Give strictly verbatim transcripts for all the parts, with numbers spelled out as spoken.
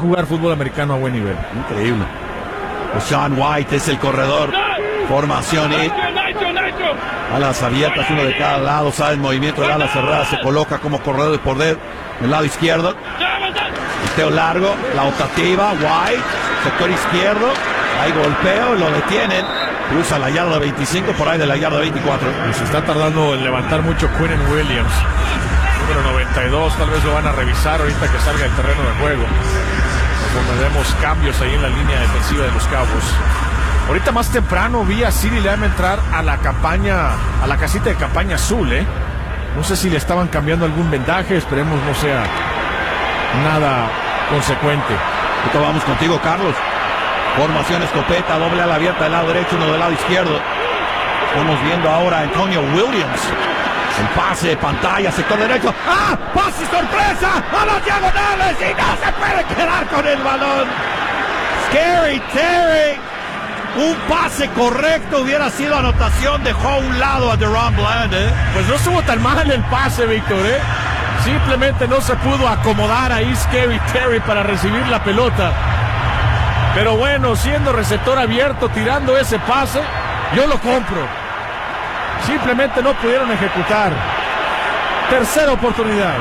jugar fútbol americano a buen nivel. Increíble. Sean White es el corredor. Formación y alas abiertas, uno de cada lado, sabe el movimiento del ala cerrada, se coloca como corredor de poder del lado izquierdo. Teo largo, la optativa, White, sector izquierdo, hay golpeo, lo detienen, cruza la yarda veinticinco, por ahí de la yarda veinticuatro. Y se está tardando en levantar mucho Quinnen Williams, número noventa y dos, tal vez lo van a revisar ahorita que salga el terreno de juego. Como vemos cambios ahí en la línea defensiva de los Cowboys. Ahorita más temprano vi a CeeDee Lamb entrar a la campaña, a la casita de campaña azul, ¿eh? No sé si le estaban cambiando algún vendaje, esperemos no sea nada consecuente. Ahorita vamos contigo, Carlos. Formación escopeta, doble ala abierta del lado derecho, uno del lado izquierdo. Estamos viendo ahora a Antonio Williams. El pase de pantalla, sector derecho. ¡Ah! ¡Pase sorpresa! ¡A las diagonales! ¡Y no se puede quedar con el balón! Scary Terry. Un pase correcto hubiera sido anotación. Dejó a un lado a Deron Bland, ¿eh? Pues no estuvo tan mal el pase, Víctor, ¿eh? Simplemente no se pudo acomodar ahí Scary Terry para recibir la pelota. Pero bueno, siendo receptor abierto, tirando ese pase, yo lo compro. Simplemente no pudieron ejecutar. Tercera oportunidad.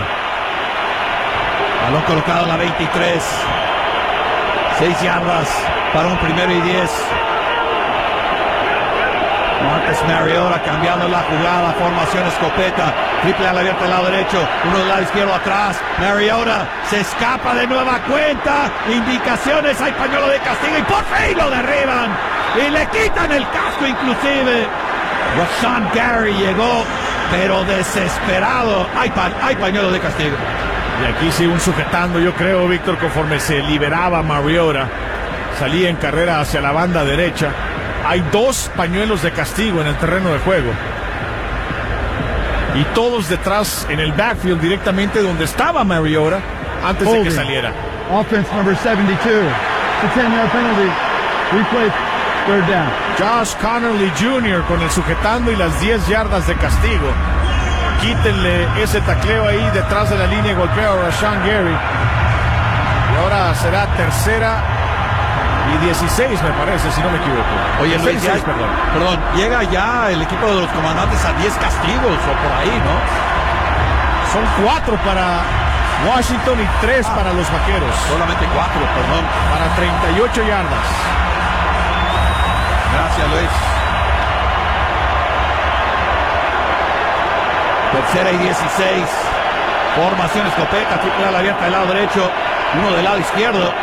Balón colocado en la veintitrés. Seis yardas para un primero y diez. Marcus Mariota cambiando la jugada, formación escopeta, triple ala abierta del lado derecho, uno del lado izquierdo atrás, Mariota se escapa de nueva cuenta, indicaciones, hay pañuelo de castigo y por fin lo derriban y le quitan el casco inclusive. Rashan Gary llegó, pero desesperado, hay, pa hay pañuelo de castigo. Y aquí sí un sujetando, yo creo, Víctor, conforme se liberaba Mariota, salía en carrera hacia la banda derecha. Hay dos pañuelos de castigo en el terreno de juego. Y todos detrás en el backfield directamente donde estaba Mariota antes Holding. de que saliera. Offense number seventy-two. It's a ten yard penalty. Replay third down. Josh Conerly junior con el sujetando y las diez yardas de castigo. Quítenle ese tacleo ahí detrás de la línea y golpeo a Rashan Gary. Y ahora será tercera y dieciséis, me parece, si no me equivoco. Oye, Luis, ya, perdón. perdón, llega ya el equipo de los comandantes a diez castigos o por ahí, ¿no? Son cuatro para Washington y tres ah, para los vaqueros. Solamente cuatro, perdón. Para treinta y ocho yardas. Gracias, Luis. Tercera y dieciséis. Formación escopeta, triple ala abierta del lado derecho, uno del lado izquierdo.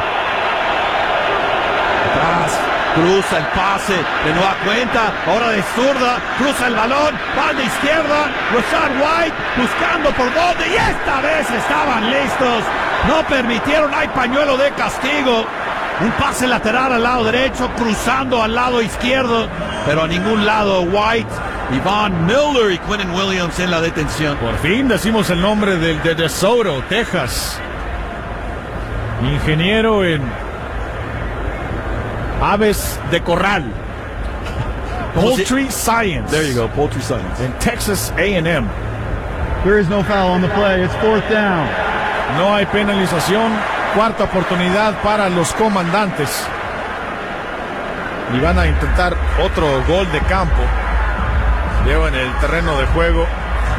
Atrás, cruza el pase, de nueva cuenta, ahora de zurda, cruza el balón, banda izquierda, Rashan White buscando por dónde y esta vez estaban listos, no permitieron, hay pañuelo de castigo, un pase lateral al lado derecho, cruzando al lado izquierdo, pero a ningún lado. White, Von Miller y Quinnen Williams en la detención. Por fin decimos el nombre del de DeSoto, Texas, ingeniero en aves de corral. Poultry Science. There you go, Poultry Science. En Texas A and M. There is no foul on the play. It's fourth down. No hay penalización. Cuarta oportunidad para los comandantes. Y van a intentar otro gol de campo. Llevan el terreno de juego